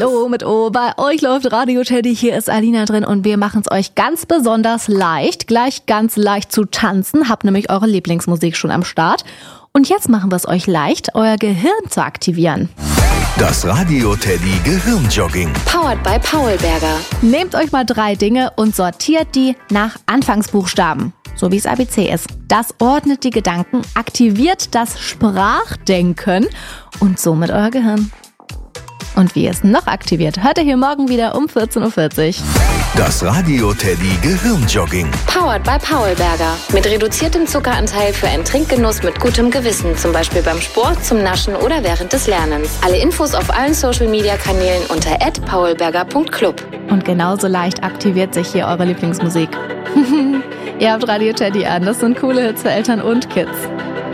Hallo mit O, bei euch läuft Radio Teddy, hier ist Alina drin und wir machen es euch ganz besonders leicht, gleich ganz leicht zu tanzen, habt nämlich eure Lieblingsmusik schon am Start. Und jetzt machen wir es euch leicht, euer Gehirn zu aktivieren. Das Radio Teddy Gehirnjogging. Powered by Paulberger. Nehmt euch mal 3 Dinge und sortiert die nach Anfangsbuchstaben, so wie es ABC ist. Das ordnet die Gedanken, aktiviert das Sprachdenken und somit euer Gehirn. Und wie es noch aktiviert, hört ihr hier morgen wieder um 14.40 Uhr. Das Radio Teddy Gehirnjogging. Powered by Paulberger. Mit reduziertem Zuckeranteil für einen Trinkgenuss mit gutem Gewissen. Zum Beispiel beim Sport, zum Naschen oder während des Lernens. Alle Infos auf allen Social-Media-Kanälen unter @paulberger.club. Und genauso leicht aktiviert sich hier eure Lieblingsmusik. Ihr habt Radio Teddy an, das sind coole Hits für Eltern und Kids.